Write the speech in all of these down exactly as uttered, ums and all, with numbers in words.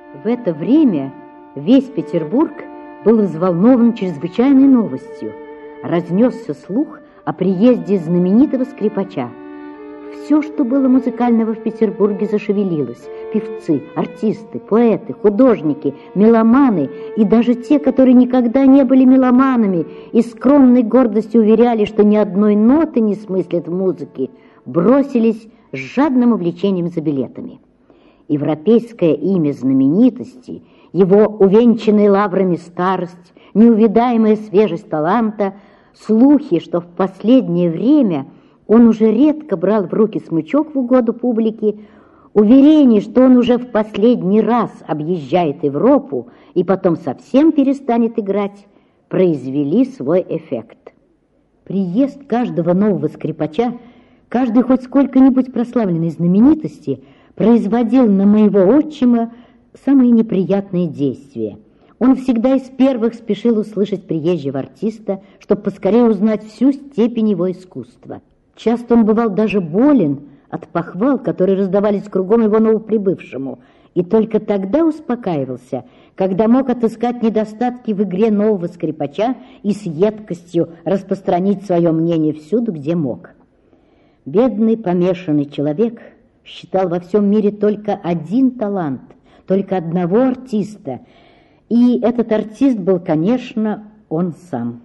В это время весь Петербург был взволнован чрезвычайной новостью. Разнесся слух о приезде знаменитого скрипача. Все, что было музыкального в Петербурге, зашевелилось. Певцы, артисты, поэты, художники, меломаны и даже те, которые никогда не были меломанами и скромной гордостью уверяли, что ни одной ноты не смыслят в музыке, бросились с жадным увлечением за билетами. Европейское имя знаменитости, его увенчанная лаврами старость, неувидаемая свежесть таланта, слухи, что в последнее время он уже редко брал в руки смычок в угоду публике, уверение, что он уже в последний раз объезжает Европу и потом совсем перестанет играть, произвели свой эффект. Приезд каждого нового скрипача, каждой хоть сколько-нибудь прославленной знаменитости производил на моего отчима самые неприятные действия. Он всегда из первых спешил услышать приезжего артиста, чтобы поскорее узнать всю степень его искусства. Часто он бывал даже болен от похвал, которые раздавались кругом его новоприбывшему, и только тогда успокаивался, когда мог отыскать недостатки в игре нового скрипача и с едкостью распространить свое мнение всюду, где мог. Бедный помешанный человек считал во всем мире только один талант, только одного артиста, и этот артист был, конечно, он сам.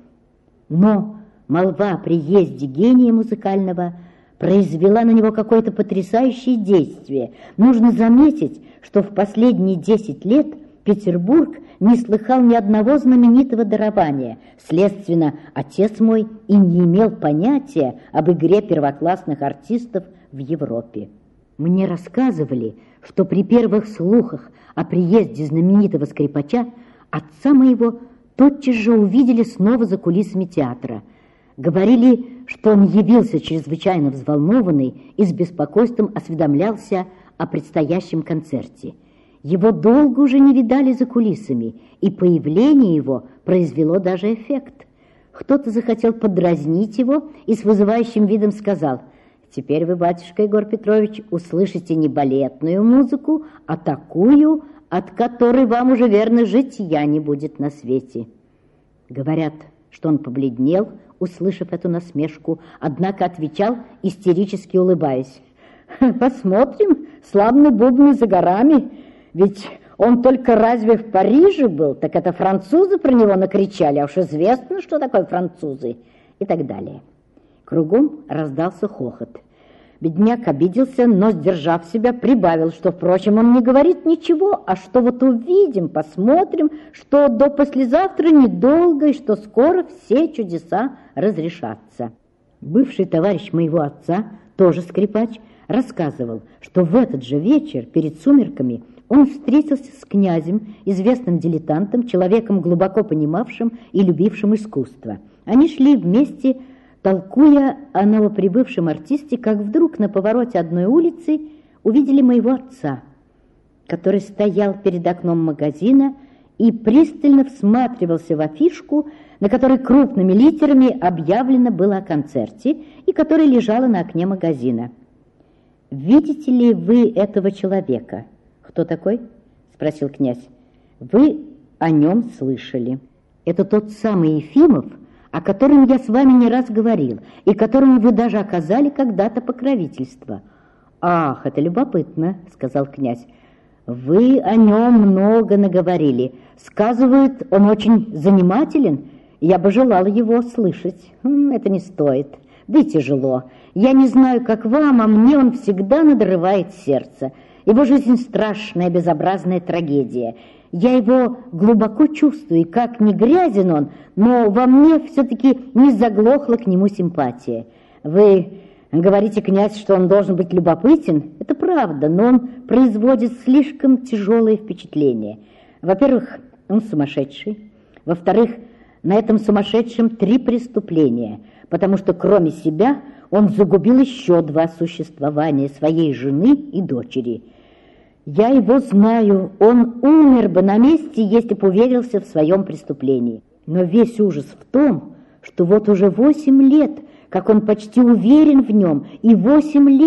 Но молва о приезде гения музыкального произвела на него какое-то потрясающее действие. Нужно заметить, что в последние десять лет Петербург не слыхал ни одного знаменитого дарования. Следственно, отец мой и не имел понятия об игре первоклассных артистов в Европе. Мне рассказывали, что при первых слухах о приезде знаменитого скрипача отца моего тотчас же увидели снова за кулисами театра. Говорили, что он явился чрезвычайно взволнованный и с беспокойством осведомлялся о предстоящем концерте. Его долго уже не видали за кулисами, и появление его произвело даже эффект. Кто-то захотел подразнить его и с вызывающим видом сказал: «Теперь вы, батюшка Егор Петрович, услышите не балетную музыку, а такую, от которой вам уже, верно, житья не будет на свете». Говорят, что он побледнел, услышав эту насмешку, однако отвечал, истерически улыбаясь: «Посмотрим, славный бубны за горами, ведь он только разве в Париже был, так это французы про него накричали, а уж известно, что такое французы», и так далее. Кругом раздался хохот. Бедняк обиделся, но, сдержав себя, прибавил, что, впрочем, он не говорит ничего, а что вот увидим, посмотрим, что до послезавтра недолго и что скоро все чудеса разрешатся. Бывший товарищ моего отца, тоже скрипач, рассказывал, что в этот же вечер перед сумерками он встретился с князем, известным дилетантом, человеком глубоко понимавшим и любившим искусство. Они шли вместе, толкуя о новоприбывшем артисте, как вдруг на повороте одной улицы увидели моего отца, который стоял перед окном магазина и пристально всматривался в афишку, на которой крупными литерами объявлено было о концерте и которая лежала на окне магазина. «Видите ли вы этого человека?» «Кто такой?» – спросил князь. «Вы о нем слышали. Это тот самый Ефимов, о котором я с вами не раз говорил, и которому вы даже оказали когда-то покровительство». «Ах, это любопытно», — сказал князь. «Вы о нем много наговорили. Сказывают, он очень занимателен. Я бы желала его слышать. Это не стоит. Да и тяжело. Я не знаю, как вам, а мне он всегда надрывает сердце. Его жизнь страшная, безобразная трагедия. Я его глубоко чувствую, и как ни грязен он, но во мне все-таки не заглохла к нему симпатия. Вы говорите, князь, что он должен быть любопытен. Это правда, но он производит слишком тяжелое впечатление. Во-первых, он сумасшедший. Во-вторых, на этом сумасшедшем три преступления, потому что кроме себя он загубил еще два существования своей жены и дочери. Я его знаю, он умер бы на месте, если бы уверился в своем преступлении. Но весь ужас в том, что вот уже восемь лет, как он почти уверен в нем, и восемь лет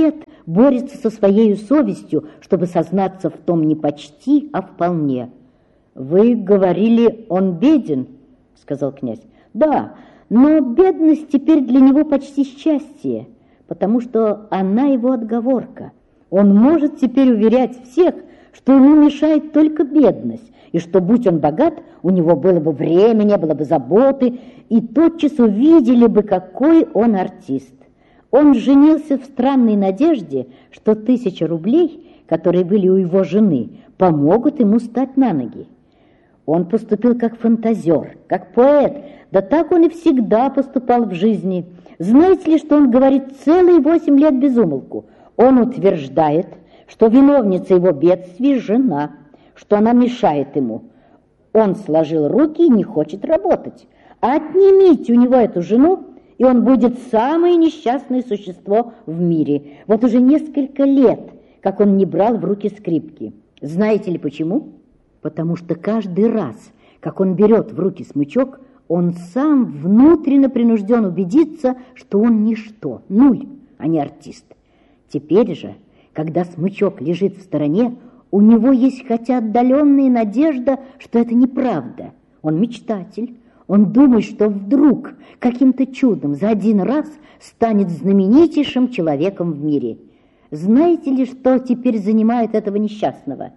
борется со своей совестью, чтобы сознаться в том не почти, а вполне. «Вы говорили, он беден?» — сказал князь. «Да, но бедность теперь для него почти счастье, потому что она его отговорка. Он может теперь уверять всех, что ему мешает только бедность, и что, будь он богат, у него было бы время, не было бы заботы, и тотчас увидели бы, какой он артист. Он женился в странной надежде, что тысяча рублей, которые были у его жены, помогут ему стать на ноги. Он поступил как фантазер, как поэт, да так он и всегда поступал в жизни. Знаете ли, что он говорит целые восемь лет без умолку? Он утверждает, что виновница его бедствий – жена, что она мешает ему. Он сложил руки и не хочет работать. Отнимите у него эту жену, и он будет самое несчастное существо в мире. Вот уже несколько лет, как он не брал в руки скрипки. Знаете ли почему? Потому что каждый раз, как он берет в руки смычок, он сам внутренне принужден убедиться, что он ничто, нуль, а не артист. Теперь же, когда смычок лежит в стороне, у него есть хотя отдаленная надежда, что это неправда. Он мечтатель. Он думает, что вдруг каким-то чудом за один раз станет знаменитейшим человеком в мире. Знаете ли, что теперь занимает этого несчастного?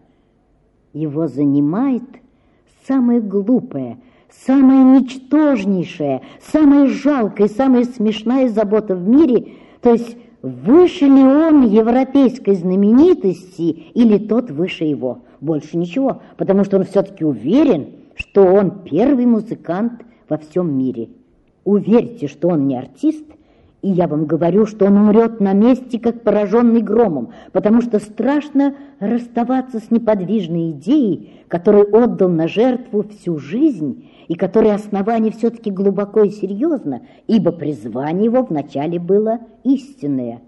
Его занимает самое глупое, самая ничтожнейшая, самая жалкая, самая смешная забота в мире, то есть выше ли он европейской знаменитости или тот выше его? Больше ничего, потому что он все-таки уверен, что он первый музыкант во всем мире. Уверьте, что он не артист, и я вам говорю, что он умрет на месте, как пораженный громом, потому что страшно расставаться с неподвижной идеей, которую отдал на жертву всю жизнь, и которой основание все-таки глубоко и серьезно, ибо призвание его вначале было истинное.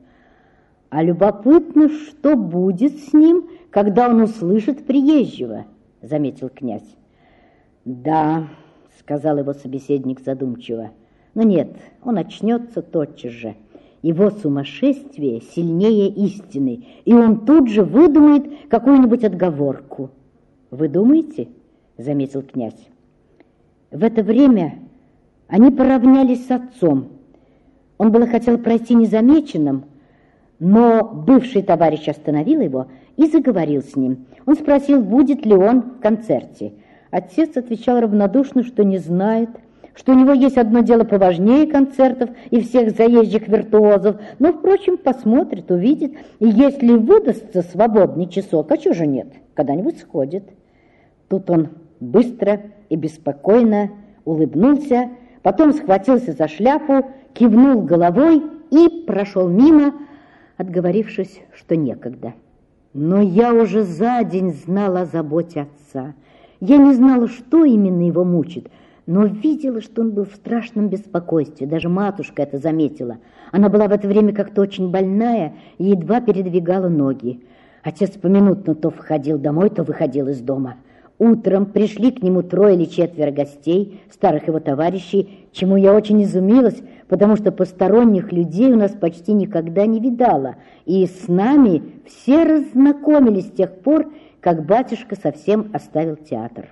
А любопытно, что будет с ним, когда он услышит приезжего, заметил князь. Да, сказал его собеседник задумчиво, но нет, он очнется тотчас же. Его сумасшествие сильнее истины, и он тут же выдумает какую-нибудь отговорку. Вы думаете? Заметил князь. В это время они поравнялись с отцом. Он было хотел пройти незамеченным, но бывший товарищ остановил его и заговорил с ним. Он спросил, будет ли он в концерте. Отец отвечал равнодушно, что не знает, что у него есть одно дело поважнее концертов и всех заезжих виртуозов, но, впрочем, посмотрит, увидит, и если выдастся свободный часок, а чего же нет, когда-нибудь сходит. Тут он быстро и беспокойно улыбнулся, потом схватился за шляпу, кивнул головой и прошел мимо, отговорившись, что некогда. Но я уже за день знала о заботе отца. Я не знала, что именно его мучит, но видела, что он был в страшном беспокойстве. Даже матушка это заметила. Она была в это время как-то очень больная и едва передвигала ноги. Отец поминутно то входил домой, то выходил из дома. Утром пришли к нему трое или четверо гостей, старых его товарищей, чему я очень изумилась, потому что посторонних людей у нас почти никогда не видала, и с нами все разнакомились с тех пор, как батюшка совсем оставил театр.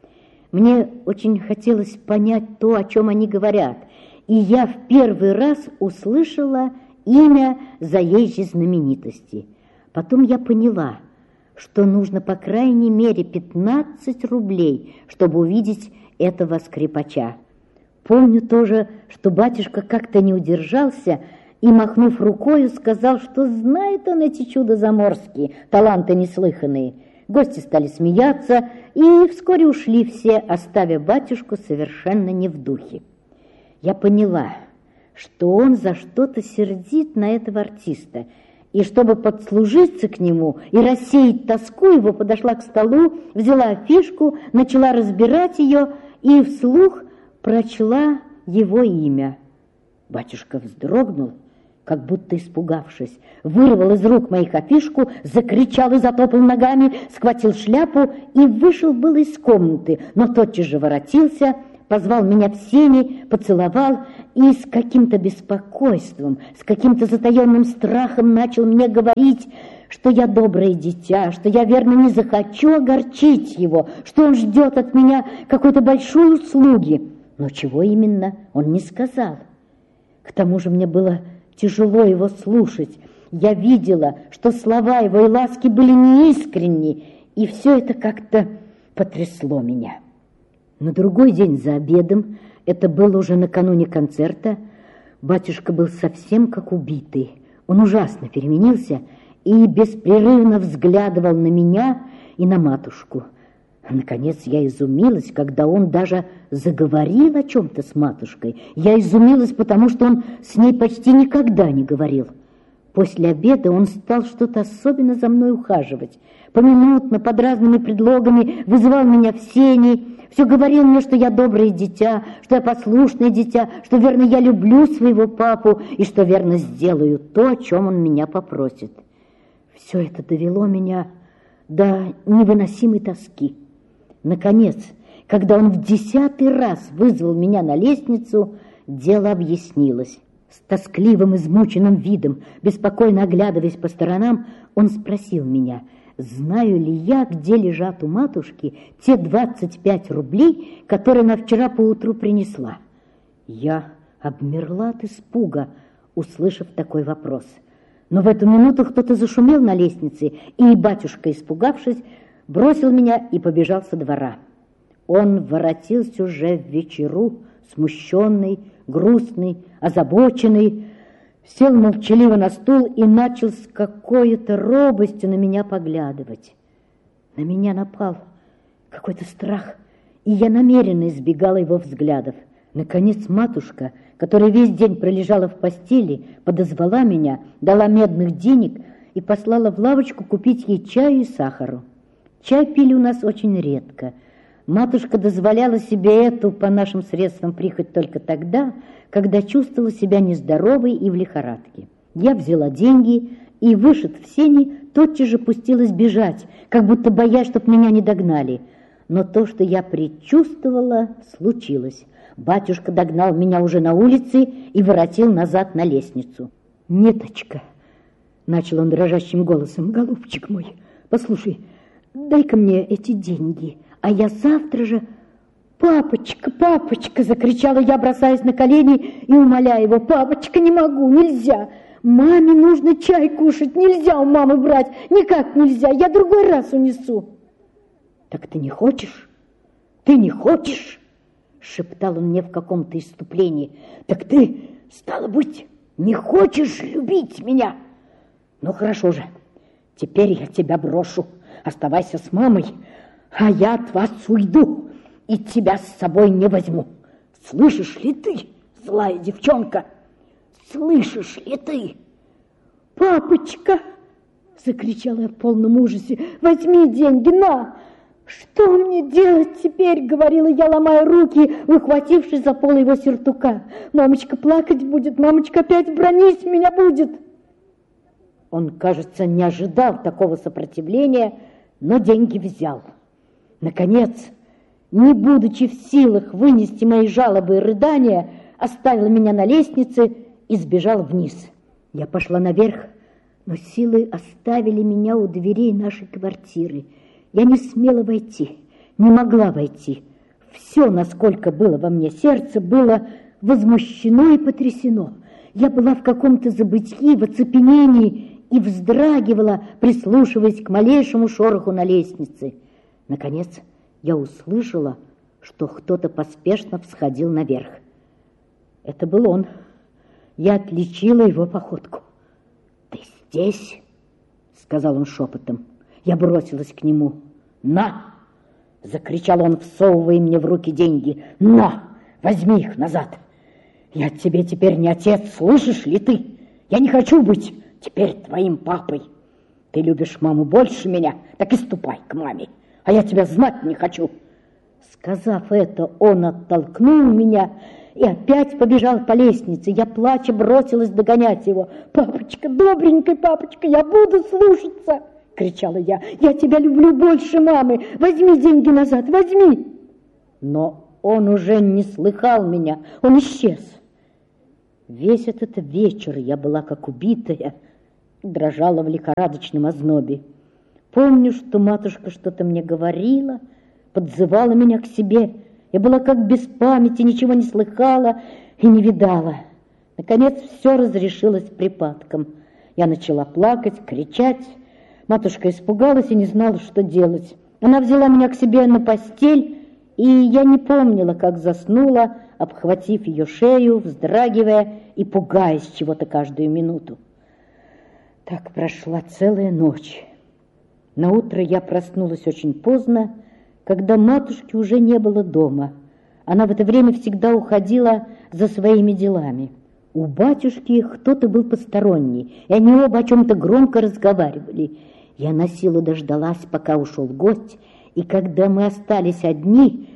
Мне очень хотелось понять то, о чем они говорят, и я в первый раз услышала имя заезжей знаменитости. Потом я поняла, что нужно по крайней мере пятнадцать рублей, чтобы увидеть этого скрипача. Помню тоже, что батюшка как-то не удержался и, махнув рукою, сказал, что знает он эти чудо заморские, таланты неслыханные. Гости стали смеяться, и вскоре ушли все, оставив батюшку совершенно не в духе. Я поняла, что он за что-то сердит на этого артиста, и чтобы подслужиться к нему и рассеять тоску, его подошла к столу, взяла афишку, начала разбирать ее и вслух прочла его имя. Батюшка вздрогнул, как будто испугавшись, вырвал из рук моих афишку, закричал и затопал ногами, схватил шляпу и вышел был из комнаты, но тотчас же воротился, позвал меня в сени, поцеловал и с каким-то беспокойством, с каким-то затаенным страхом начал мне говорить, что я доброе дитя, что я, верно, не захочу огорчить его, что он ждет от меня какой-то большой услуги. Но чего именно, он не сказал. К тому же мне было тяжело его слушать. Я видела, что слова его и ласки были неискренни, и все это как-то потрясло меня. На другой день за обедом, это было уже накануне концерта, батюшка был совсем как убитый. Он ужасно переменился и беспрерывно взглядывал на меня и на матушку. Наконец я изумилась, когда он даже заговорил о чем-то с матушкой. Я изумилась, потому что он с ней почти никогда не говорил. После обеда он стал что-то особенно за мной ухаживать. Поминутно, под разными предлогами вызывал меня в сени, все говорил мне, что я доброе дитя, что я послушное дитя, что, верно, я люблю своего папу и что, верно, сделаю то, о чем он меня попросит. Все это довело меня до невыносимой тоски. Наконец, когда он в десятый раз вызвал меня на лестницу, дело объяснилось. С тоскливым, измученным видом, беспокойно оглядываясь по сторонам, он спросил меня, знаю ли я, где лежат у матушки те двадцать пять рублей, которые она вчера поутру принесла. Я обмерла от испуга, услышав такой вопрос. Но в эту минуту кто-то зашумел на лестнице, и батюшка, испугавшись, бросил меня и побежал со двора. Он воротился уже в вечеру, смущенный, грустный, озабоченный, сел молчаливо на стул и начал с какой-то робостью на меня поглядывать. На меня напал какой-то страх, и я намеренно избегала его взглядов. Наконец матушка, которая весь день пролежала в постели, подозвала меня, дала медных денег и послала в лавочку купить ей чаю и сахару. Чай пили у нас очень редко. Матушка дозволяла себе эту, по нашим средствам, прихоть только тогда, когда чувствовала себя нездоровой и в лихорадке. Я взяла деньги и, вышед в сени, тотчас же пустилась бежать, как будто боясь, чтоб меня не догнали. Но то, что я предчувствовала, случилось. Батюшка догнал меня уже на улице и воротил назад на лестницу. «Неточка», — начал он дрожащим голосом, — «голубчик мой, послушай, дай-ка мне эти деньги, а я завтра же...» «Папочка, папочка!» — закричала я, бросаясь на колени и умоляя его. «Папочка, не могу, нельзя! Маме нужно чай кушать, нельзя у мамы брать, никак нельзя, я другой раз унесу!» «Так ты не хочешь? Ты не хочешь?» — шептал он мне в каком-то исступлении. «Так ты, стало быть, не хочешь любить меня? Ну, хорошо же, теперь я тебя брошу, оставайся с мамой, а я от вас уйду и тебя с собой не возьму. Слышишь ли ты, злая девчонка? Слышишь ли ты?» «Папочка!» — закричала я в полном ужасе. «Возьми деньги, на!» «Что мне делать теперь?» — говорила я, ломая руки, ухватившись за полы его сюртука. «Мамочка плакать будет, мамочка опять бронить меня будет!» Он, кажется, не ожидал такого сопротивления, но деньги взял. Наконец, не будучи в силах вынести мои жалобы и рыдания, оставил меня на лестнице и сбежал вниз. Я пошла наверх, но силы оставили меня у дверей нашей квартиры. Я не смела войти, не могла войти. Все, насколько было во мне сердце, было возмущено и потрясено. Я была в каком-то забытьи, в оцепенении и вздрагивала, прислушиваясь к малейшему шороху на лестнице. Наконец, я услышала, что кто-то поспешно всходил наверх. Это был он. Я отличила его походку. «Ты здесь?» — сказал он шепотом. Я бросилась к нему. «На!» — закричал он, всовывая мне в руки деньги. «На! Возьми их назад! Я тебе теперь не отец, слышишь ли ты? Я не хочу быть теперь твоим папой. Ты любишь маму больше меня, так и ступай к маме, а я тебя знать не хочу». Сказав это, он оттолкнул меня и опять побежал по лестнице. Я, плача, бросилась догонять его. «Папочка, добренький папочка, я буду слушаться!» — кричала я. «Я тебя люблю больше мамы! Возьми деньги назад, возьми!» Но Он уже не слыхал меня, он исчез. Весь этот вечер я была как убитая, дрожала в лихорадочном ознобе. Помню, что матушка что-то мне говорила, подзывала меня к себе. Я была как без памяти, ничего не слыхала и не видала. Наконец все разрешилось припадком. Я начала плакать, кричать. Матушка испугалась и не знала, что делать. Она взяла меня к себе на постель, и я не помнила, как заснула, обхватив ее шею, вздрагивая и пугаясь чего-то каждую минуту. Так прошла целая ночь. Наутро я проснулась очень поздно, когда матушки уже не было дома. Она в это время всегда уходила за своими делами. У батюшки кто-то был посторонний, и они оба о чем-то громко разговаривали. Я насилу дождалась, пока ушел гость, и когда мы остались одни,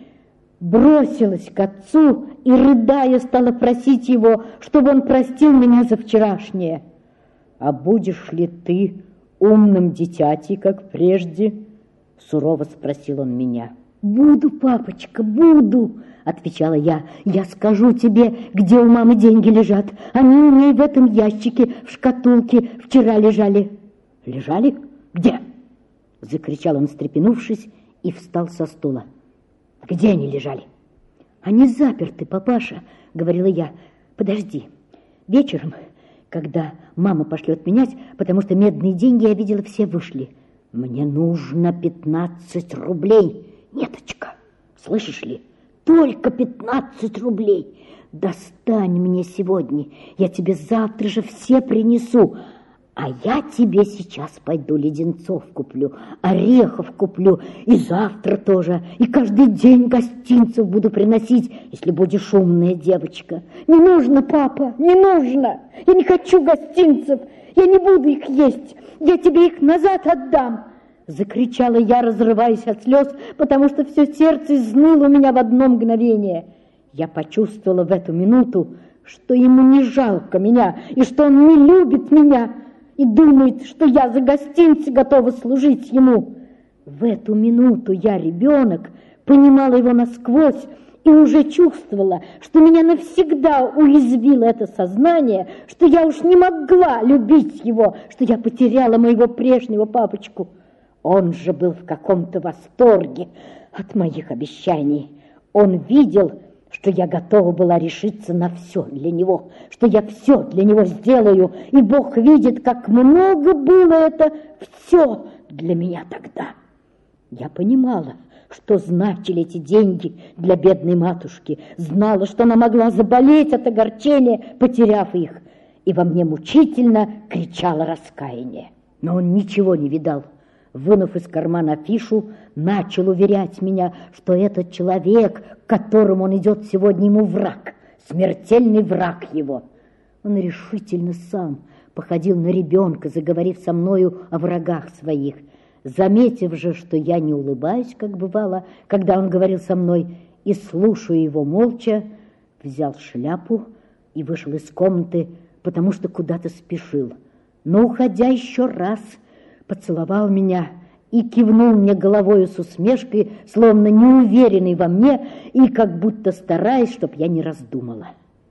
бросилась к отцу и, рыдая, стала просить его, чтобы он простил меня за вчерашнее. «А будешь ли ты умным дитятей, как прежде?» — сурово спросил он меня. «Буду, папочка, буду!» — отвечала я. «Я скажу тебе, где у мамы деньги лежат. Они у ней в этом ящике, в шкатулке, вчера лежали». «Лежали? Где?» — закричал он, встрепенувшись, и встал со стула. «Где они лежали?» «Они заперты, папаша», — говорила я. «Подожди, вечером, когда мама пошлет менять, потому что медные деньги, я видела, все вышли. Мне нужно пятнадцать рублей. Неточка, слышишь ли? Только пятнадцать рублей. Достань мне сегодня, я тебе завтра же все принесу. А я тебе сейчас пойду леденцов куплю, орехов куплю, и завтра тоже, и каждый день гостинцев буду приносить, если будешь умная девочка». «Не нужно, папа, не нужно, я не хочу гостинцев, я не буду их есть, я тебе их назад отдам», — закричала я, разрываясь от слез, потому что все сердце изныло у меня в одно мгновение. Я почувствовала в эту минуту, что ему не жалко меня, и что он не любит меня, и думает, что я за гостинцы готова служить ему. В эту минуту я, ребенок, понимала его насквозь и уже чувствовала, что меня навсегда уязвило это сознание, что я уж не могла любить его, что я потеряла моего прежнего папочку. Он же был в каком-то восторге от моих обещаний. Он видел, что я готова была решиться на все для него, что я все для него сделаю, и Бог видит, как много было это все для меня тогда. Я понимала, что значили эти деньги для бедной матушки, знала, что она могла заболеть от огорчения, потеряв их, и во мне мучительно кричало раскаяние. Но он ничего не видал. Вынув из кармана афишу, начал уверять меня, что этот человек, к которому он идет сегодня, ему враг, смертельный враг его. Он решительно сам походил на ребенка, заговорив со мною о врагах своих. Заметив же, что я не улыбаюсь, как бывало, когда он говорил со мной, и слушаю его молча, взял шляпу и вышел из комнаты, потому что куда-то спешил. Но, уходя еще раз, поцеловал меня и кивнул мне головою с усмешкой, словно неуверенный во мне и как будто стараясь, чтоб я не раздумала.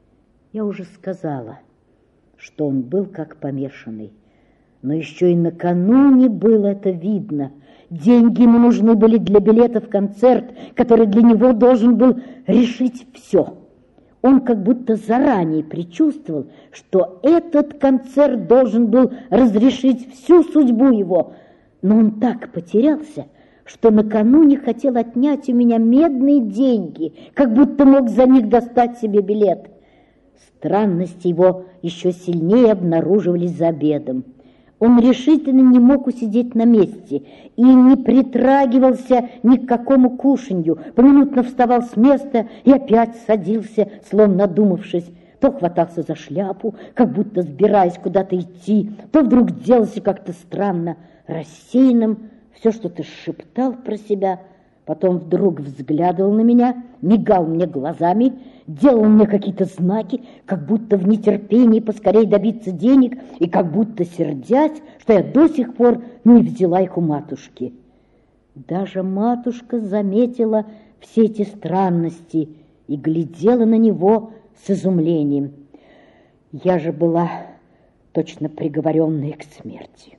Я уже сказала, что он был как помешанный, но еще и накануне было это видно. Деньги ему нужны были для билета в концерт, который для него должен был решить все. Он как будто заранее предчувствовал, что этот концерт должен был разрешить всю судьбу его, но он так потерялся, что накануне хотел отнять у меня медные деньги, как будто мог за них достать себе билет. Странности его еще сильнее обнаруживались за обедом. Он решительно не мог усидеть на месте и не притрагивался ни к какому кушанью, поминутно вставал с места и опять садился, словно надумавшись, то хватался за шляпу, как будто сбираясь куда-то идти, то вдруг делался как-то странно рассеянным, все что-то шептал про себя, потом вдруг взглядывал на меня, мигал мне глазами, делал мне какие-то знаки, как будто в нетерпении поскорее добиться денег и как будто сердясь, что я до сих пор не взяла их у матушки. Даже матушка заметила все эти странности и глядела на него с изумлением. Я же была точно приговоренная к смерти.